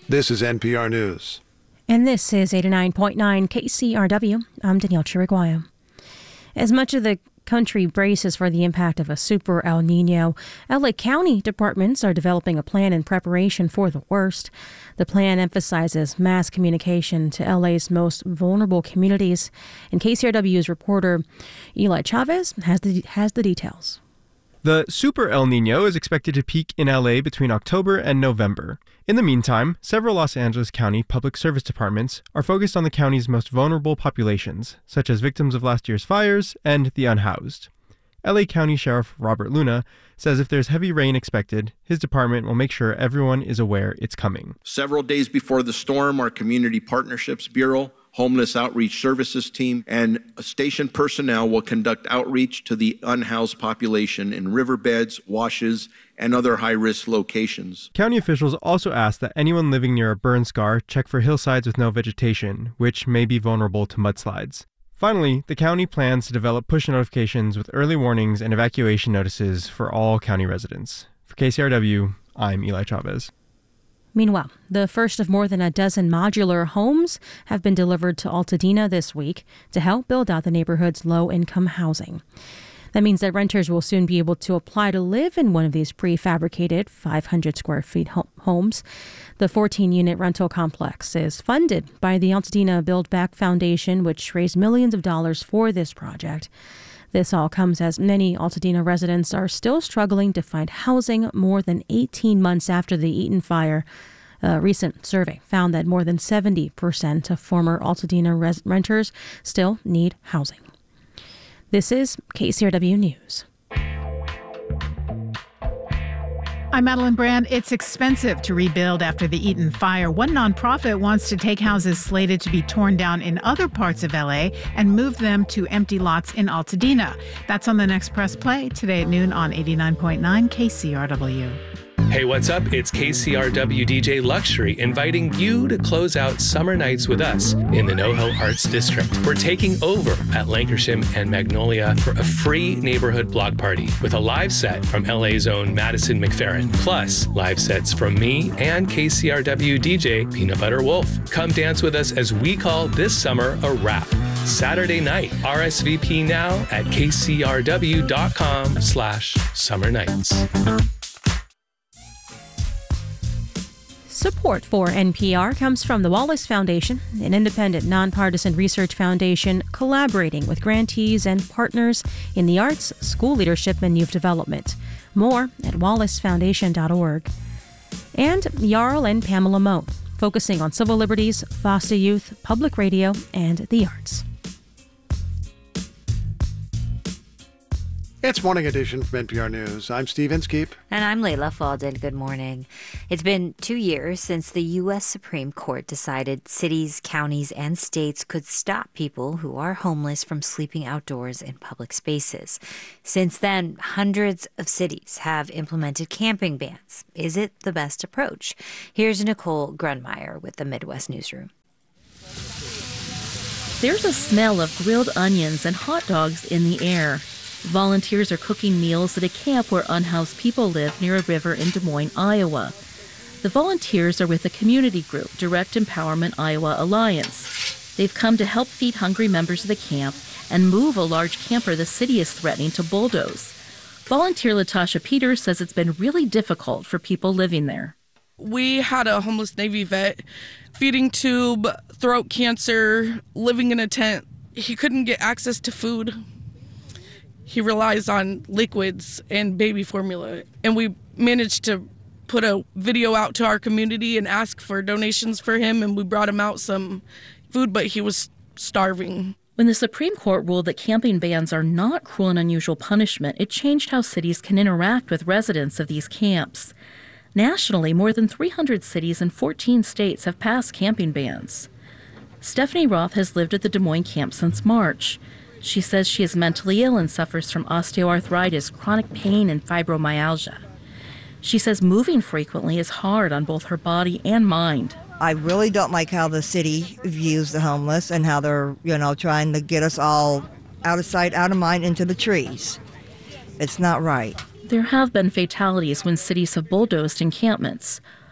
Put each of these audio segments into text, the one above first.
This is NPR News. And this is 89.9 KCRW. I'm Danielle Chiriguaya. As much of the country braces for the impact of a super El Nino, LA County departments are developing a plan in preparation for the worst. The plan emphasizes mass communication to LA's most vulnerable communities. And KCRW's reporter Eli Chavez has the details. The Super El Nino is expected to peak in LA between October and November. In the meantime, several Los Angeles County public service departments are focused on the county's most vulnerable populations, such as victims of last year's fires and the unhoused. LA County Sheriff Robert Luna says if there's heavy rain expected, his department will make sure everyone is aware it's coming. Several days before the storm, our Community Partnerships Bureau, Homeless Outreach Services team, and station personnel will conduct outreach to the unhoused population in riverbeds, washes, and other high-risk locations. County officials also asked that anyone living near a burn scar check for hillsides with no vegetation, which may be vulnerable to mudslides. Finally, the county plans to develop push notifications with early warnings and evacuation notices for all county residents. For KCRW, I'm Eli Chavez. Meanwhile, the first of more than a dozen modular homes have been delivered to Altadena this week to help build out the neighborhood's low-income housing. That means that renters will soon be able to apply to live in one of these prefabricated 500 square feet homes. The 14-unit rental complex is funded by the Altadena Build Back Foundation, which raised millions of dollars for this project. This all comes as many Altadena residents are still struggling to find housing more than 18 months after the Eaton fire. A recent survey found that more than 70% of former Altadena renters still need housing. This is KCRW News. I'm Madeline Brand. It's expensive to rebuild after the Eaton fire. One nonprofit wants to take houses slated to be torn down in other parts of LA and move them to empty lots in Altadena. That's on the next Press Play today at noon on 89.9 KCRW. Hey, what's up? It's KCRW DJ Luxury inviting you to close out summer nights with us in the NoHo Arts District. We're taking over at Lankershim and Magnolia for a free neighborhood block party with a live set from LA's own Madison McFerrin, plus live sets from me and KCRW DJ Peanut Butter Wolf. Come dance with us as we call this summer a wrap. Saturday night. RSVP now at kcrw.com/summer nights. Support for NPR comes from the Wallace Foundation, an independent, nonpartisan research foundation collaborating with grantees and partners in the arts, school leadership, and youth development. More at wallacefoundation.org. And Jarl and Pamela Moe, focusing on civil liberties, foster youth, public radio, and the arts. It's Morning Edition from NPR News. I'm Steve Inskeep. And I'm Layla Faldin. Good morning. It's been 2 years since the U.S. Supreme Court decided cities, counties, and states could stop people who are homeless from sleeping outdoors in public spaces. Since then, hundreds of cities have implemented camping bans. Is it the best approach? Here's Nicole Grunmeyer with the Midwest Newsroom. There's a smell of grilled onions and hot dogs in the air. Volunteers are cooking meals at a camp where unhoused people live near a river in Des Moines, Iowa. The volunteers are with the community group Direct Empowerment Iowa Alliance. They've come to help feed hungry members of the camp and move a large camper the city is threatening to bulldoze. Volunteer Latasha Peters says it's been really difficult for people living there. We had a homeless Navy vet, feeding tube, throat cancer, living in a tent. He couldn't get access to food. He relies on liquids and baby formula. And we managed to put a video out to our community and ask for donations for him, and we brought him out some food, but he was starving. When the Supreme Court ruled that camping bans are not cruel and unusual punishment, it changed how cities can interact with residents of these camps. Nationally, more than 300 cities in 14 states have passed camping bans. Stephanie Roth has lived at the Des Moines camp since March. She says she is mentally ill and suffers from osteoarthritis, chronic pain, and fibromyalgia. She says moving frequently is hard on both her body and mind. I really don't like how the city views the homeless and how they're, trying to get us all out of sight, out of mind, into the trees. It's not right. There have been fatalities when cities have bulldozed encampments.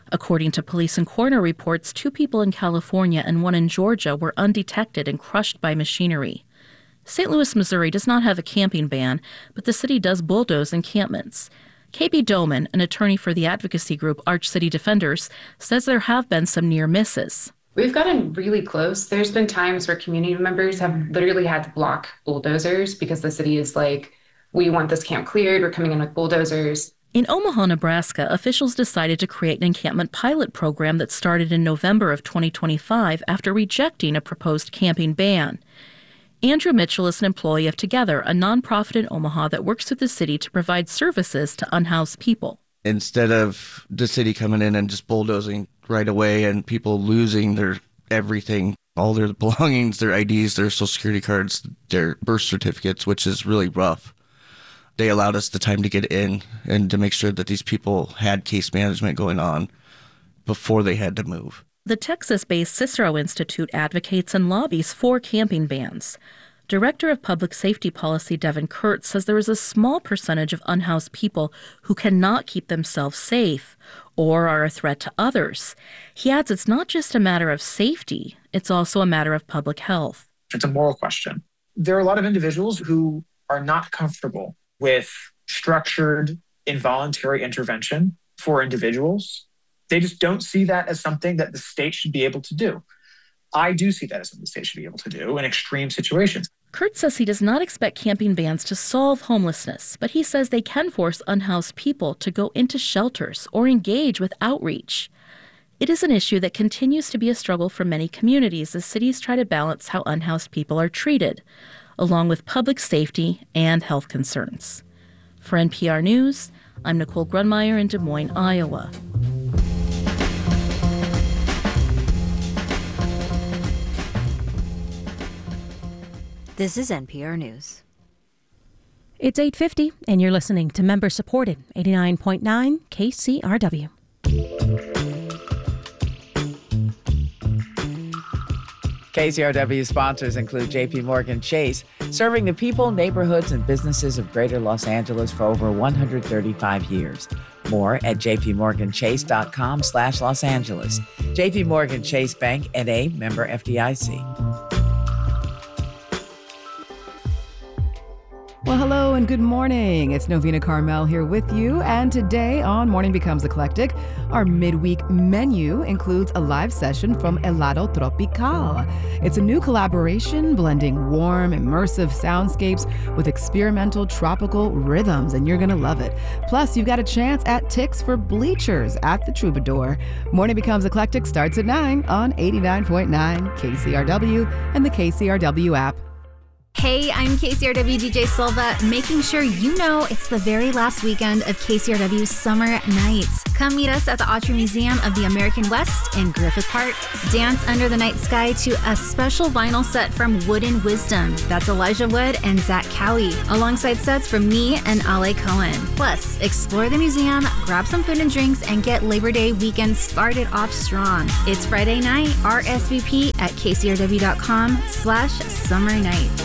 According to police and coroner reports, 2 people in California and 1 in Georgia were undetected and crushed by machinery. St. Louis, Missouri does not have a camping ban, but the city does bulldoze encampments. KB Doman, an attorney for the advocacy group Arch City Defenders, says there have been some near misses. We've gotten really close. There's been times where community members have literally had to block bulldozers because the city is like, we want this camp cleared, we're coming in with bulldozers. In Omaha, Nebraska, officials decided to create an encampment pilot program that started in November of 2025 after rejecting a proposed camping ban. Andrew Mitchell is an employee of Together, a nonprofit in Omaha that works with the city to provide services to unhoused people. Instead of the city coming in and just bulldozing right away and people losing their everything, all their belongings, their IDs, their social security cards, their birth certificates, which is really rough, they allowed us the time to get in and to make sure that these people had case management going on before they had to move. The Texas-based Cicero Institute advocates and lobbies for camping bans. Director of Public Safety Policy Devin Kurtz says there is a small percentage of unhoused people who cannot keep themselves safe or are a threat to others. He adds it's not just a matter of safety, it's also a matter of public health. It's a moral question. There are a lot of individuals who are not comfortable with structured involuntary intervention for individuals. They just don't see that as something that the state should be able to do. I do see that as something the state should be able to do in extreme situations. Kurt says he does not expect camping bans to solve homelessness, but he says they can force unhoused people to go into shelters or engage with outreach. It is an issue that continues to be a struggle for many communities as cities try to balance how unhoused people are treated, along with public safety and health concerns. For NPR News, I'm Nicole Grunmeyer in Des Moines, Iowa. This is NPR News. It's 8:50, and you're listening to member-supported 89.9 KCRW. KCRW sponsors include J.P. Morgan Chase, serving the people, neighborhoods, and businesses of Greater Los Angeles for over 135 years. More at jpmorganchase.com/Los Angeles. J.P. Morgan Chase Bank, N.A., member FDIC. Well, hello and good morning. It's Novena Carmel here with you. And today on Morning Becomes Eclectic, our midweek menu includes a live session from Helado Tropical. It's a new collaboration blending warm, immersive soundscapes with experimental tropical rhythms, and you're going to love it. Plus, you've got a chance at tickets for Bleachers at the Troubadour. Morning Becomes Eclectic starts at 9 on 89.9 KCRW and the KCRW app. Hey, I'm KCRW DJ Silva, making sure you know it's the very last weekend of KCRW's Summer Nights. Come meet us at the Autry Museum of the American West in Griffith Park. Dance under the night sky to a special vinyl set from Wooden Wisdom. That's Elijah Wood and Zach Cowie, alongside sets from me and Ale Cohen. Plus, explore the museum, grab some food and drinks, and get Labor Day weekend started off strong. It's Friday night. RSVP at kcrw.com/summer nights.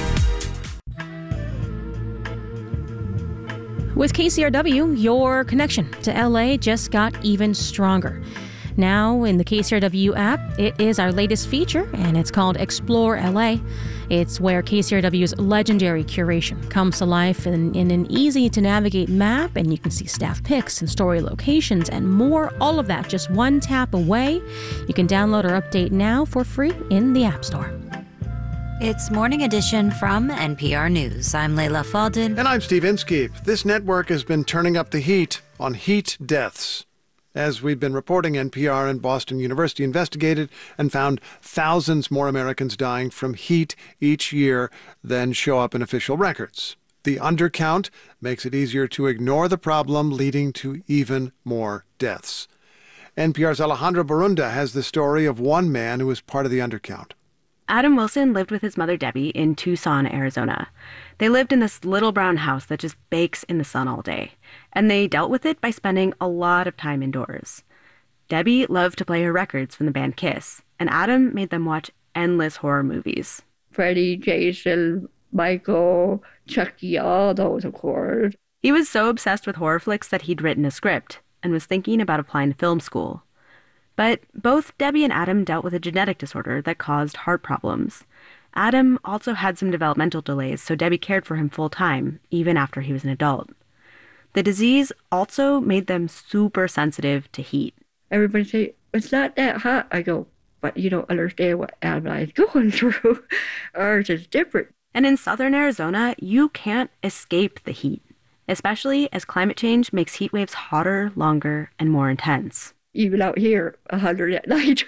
With KCRW, your connection to LA just got even stronger. Now, in the KCRW app, it is our latest feature, and it's called Explore LA. It's where KCRW's legendary curation comes to life in an easy-to-navigate map, and you can see staff pics and story locations and more. All of that just one tap away. You can download or update now for free in the App Store. It's Morning Edition from NPR News. I'm Leila Faldin. And I'm Steve Inskeep. This network has been turning up the heat on heat deaths. As we've been reporting, NPR and Boston University investigated and found thousands more Americans dying from heat each year than show up in official records. The undercount makes it easier to ignore the problem, leading to even more deaths. NPR's Alejandra Barunda has the story of one man who was part of the undercount. Adam Wilson lived with his mother, Debbie, in Tucson, Arizona. They lived in this little brown house that just bakes in the sun all day, and they dealt with it by spending a lot of time indoors. Debbie loved to play her records from the band Kiss, and Adam made them watch endless horror movies. Freddy, Jason, Michael, Chucky, all those, of course. He was so obsessed with horror flicks that he'd written a script and was thinking about applying to film school. But both Debbie and Adam dealt with a genetic disorder that caused heart problems. Adam also had some developmental delays, so Debbie cared for him full-time, even after he was an adult. The disease also made them super sensitive to heat. Everybody say, it's not that hot. I go, but you don't understand what Adam and I is going through. Ours is different. And in southern Arizona, you can't escape the heat, especially as climate change makes heat waves hotter, longer, and more intense. Even out here, 100 at night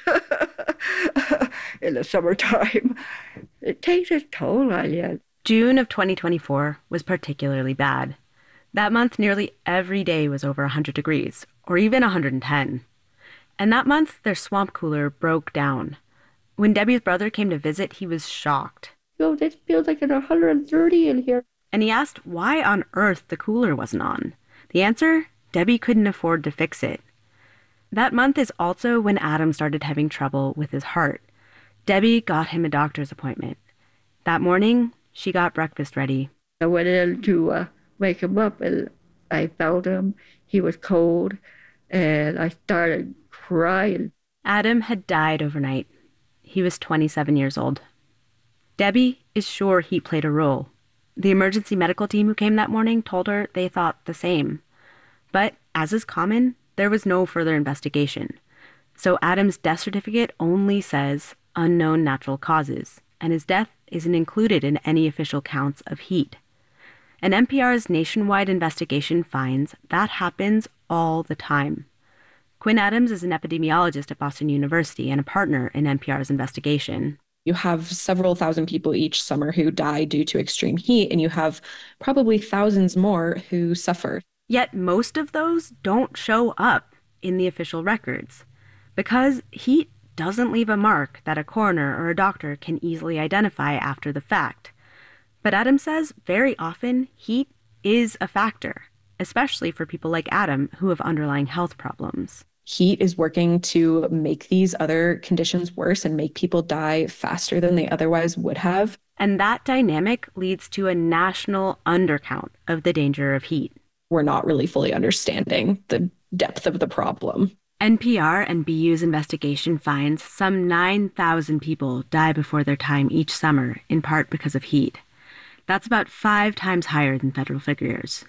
in the summertime, it takes its toll on you. June of 2024 was particularly bad. That month, nearly every day was over 100 degrees, or even 110. And that month, their swamp cooler broke down. When Debbie's brother came to visit, he was shocked. Yo, this feels like it's 130 in here. And he asked why on earth the cooler wasn't on. The answer? Debbie couldn't afford to fix it. That month is also when Adam started having trouble with his heart. Debbie got him a doctor's appointment. That morning, she got breakfast ready. I went in to wake him up, and I felt him. He was cold, and I started crying. Adam had died overnight. He was 27 years old. Debbie is sure heat played a role. The emergency medical team who came that morning told her they thought the same. But, as is common, there was no further investigation. So Adam's death certificate only says unknown natural causes, and his death isn't included in any official counts of heat. And NPR's nationwide investigation finds that happens all the time. Quinn Adams is an epidemiologist at Boston University and a partner in NPR's investigation. You have several thousand people each summer who die due to extreme heat, and you have probably thousands more who suffer. Yet most of those don't show up in the official records because heat doesn't leave a mark that a coroner or a doctor can easily identify after the fact. But Adam says very often heat is a factor, especially for people like Adam who have underlying health problems. Heat is working to make these other conditions worse and make people die faster than they otherwise would have. And that dynamic leads to a national undercount of the danger of heat. We're not really fully understanding the depth of the problem. NPR and BU's investigation finds some 9,000 people die before their time each summer, in part because of heat. That's about 5 times higher than federal figures.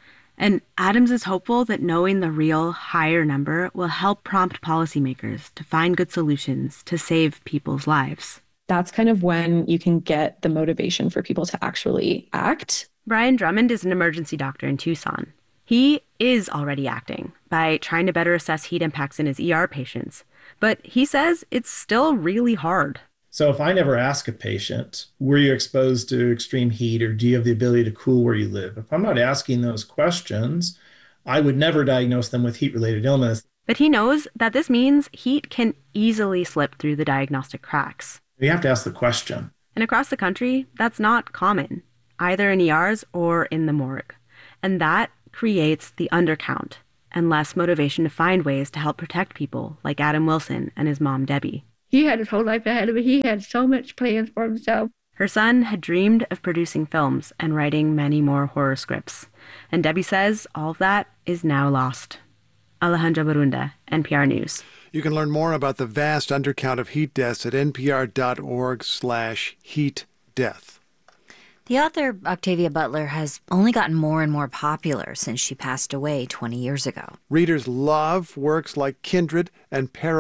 And Adams is hopeful that knowing the real higher number will help prompt policymakers to find good solutions to save people's lives. That's kind of when you can get the motivation for people to actually act. Brian Drummond is an emergency doctor in Tucson. He is already acting by trying to better assess heat impacts in his ER patients. But he says it's still really hard. So if I never ask a patient, were you exposed to extreme heat or do you have the ability to cool where you live? If I'm not asking those questions, I would never diagnose them with heat-related illness. But he knows that this means heat can easily slip through the diagnostic cracks. You have to ask the question. And across the country, that's not common, either in ERs or in the morgue. And that creates the undercount and less motivation to find ways to help protect people like Adam Wilson and his mom, Debbie. He had his whole life ahead of him. He had so much plans for himself. Her son had dreamed of producing films and writing many more horror scripts. And Debbie says all of that is now lost. Alejandra Barunda, NPR News. You can learn more about the vast undercount of heat deaths at npr.org/heatdeath. The author Octavia Butler has only gotten more and more popular since she passed away 20 years ago. Readers love works like Kindred and